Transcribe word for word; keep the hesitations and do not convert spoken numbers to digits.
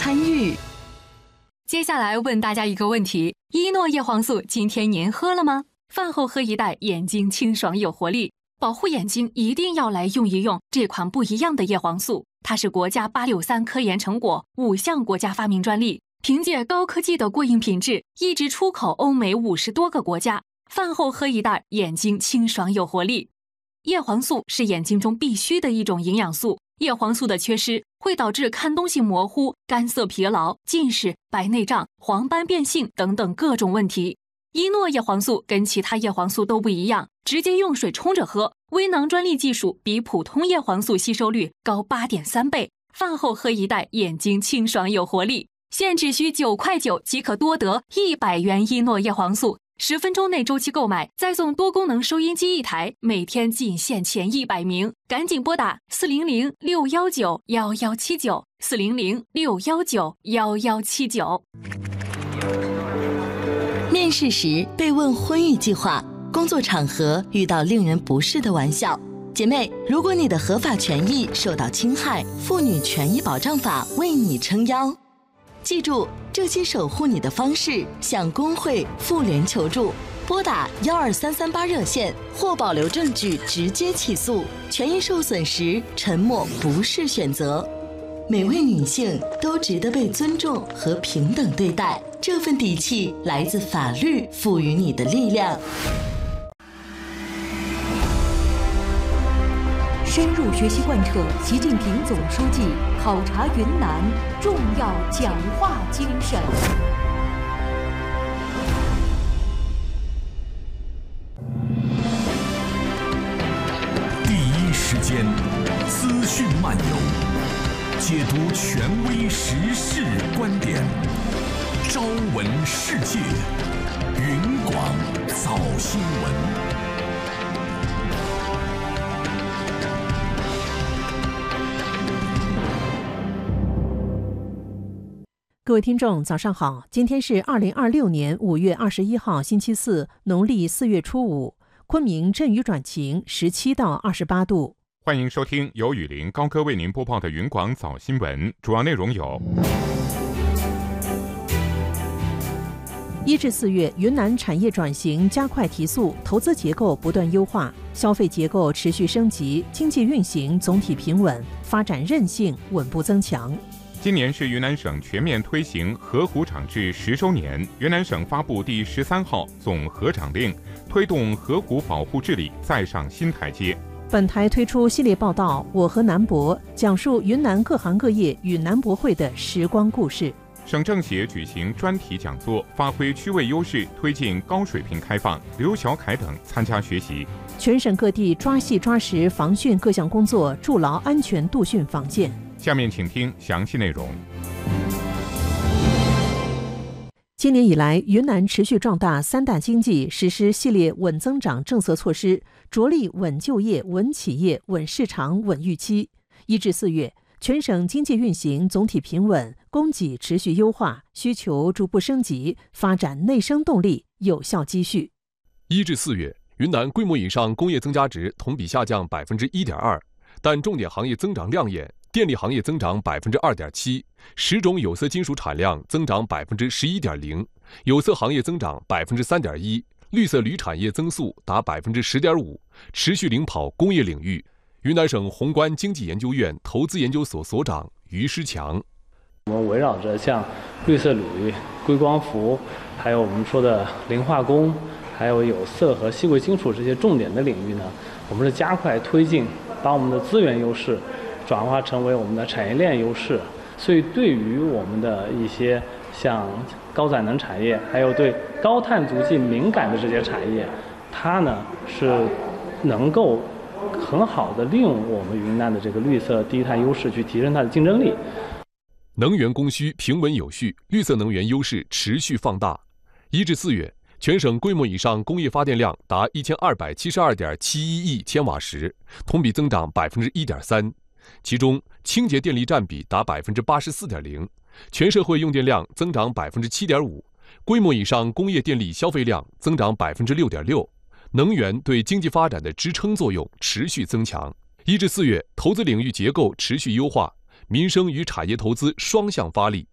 参与。 接下来问大家一个问题：一诺叶黄素今天您喝了吗？饭后喝一袋，眼睛清爽有活力。保护眼睛一定要来用一用这款不一样的叶黄素，它是国家八六三科研成果，五项国家发明专利，凭借高科技的过硬品质，一直出口欧美五十多个国家。饭后喝一袋，眼睛清爽有活力。叶黄素是眼睛中必须的一种营养素，叶黄素的缺失会导致看东西模糊、干涩疲劳、近视、白内障、黄斑变性等等各种问题。一诺叶黄素跟其他叶黄素都不一样，直接用水冲着喝，微囊专利技术比普通叶黄素吸收率高 八点三 倍。饭后喝一袋，眼睛清爽有活力。现只需九块九即可多得一百元一诺叶黄素，十分钟内周期购买，再送多功能收音机一台，每天仅限前一百名，赶紧拨打四零零六一九一一七九 四零零六一九一一七九。 面试时被问婚育计划，工作场合遇到令人不适的玩笑，姐妹，如果你的合法权益受到侵害，妇女权益保障法为你撑腰。记住，这些守护你的方式，向工会、妇联求助，拨打幺二三三八热线或保留证据直接起诉。权益受损时，沉默不是选择。每位女性都值得被尊重和平等对待，这份底气来自法律赋予你的力量。 深入学习贯彻习近平总书记考察云南重要讲话精神。 第一时间，资讯漫游，解读权威时事观点，朝闻世界，云广早新闻。 各位听众，早上好！今天是二零二六年五月二十一号，星期四，农历四月初五。昆明阵雨转晴，十七到二十八度。 欢迎收听由雨林高科为您播报的云广早新闻，主要内容有： 一至四月，云南产业转型加快提速，投资结构不断优化，消费结构持续升级，经济运行总体平稳，发展韧性稳步增强。 今年是云南省全面推行河湖长制十周年，云南省发布第十三号总河长令，推动河湖保护治理再上新台阶。 本台推出系列报道《我和南博》，讲述云南各行各业与南博会的时光故事。 省政协举行专题讲座，发挥区位优势，推进高水平开放。刘小凯等参加学习。 全省各地抓细抓实防汛各项工作，筑牢安全度汛防线。 下面请听详细内容。 今年以来，云南持续壮大三大经济，实施系列稳增长政策措施，着力稳就业、稳企业、稳市场、稳预期。一至四月，全省经济运行总体平稳，供给持续优化，需求逐步升级，发展内生动力有效积蓄。 一至四月，云南规模以上工业增加值同比下降百分之一点二，但重点行业增长亮眼。电力行业增长百分之二点七，十种有色金属产量增长百分之十一点零，有色行业增长百分之三点一，绿色铝产业增速达百分之十点五，持续领跑工业领域。云南省宏观经济研究院投资研究所所长于诗强， 我们围绕着像绿色铝、硅光伏，还有我们说的磷化工，还有有色和稀贵金属这些重点的领域呢，我们是加快推进，把我们的资源优势转化成为我们的产业链优势，所以对于我们的一些像高载能产业，还有对高碳足迹敏感的这些产业，它呢是能够很好的利用我们云南的这个绿色低碳优势去提升它的竞争力。 能源供需平稳有序，绿色能源优势持续放大。一至四月，全省规模以上工业发电量达一千二百七十二点七一亿千瓦时，同比增长百分之一点三。其中，清洁电力占比达百分之八十四点零，全社会用电量增长百分之七点五，规模以上工业电力消费量增长百分之六点六，能源对经济发展的支撑作用持续增强。一至四月，投资领域结构持续优化，民生与产业投资双向发力，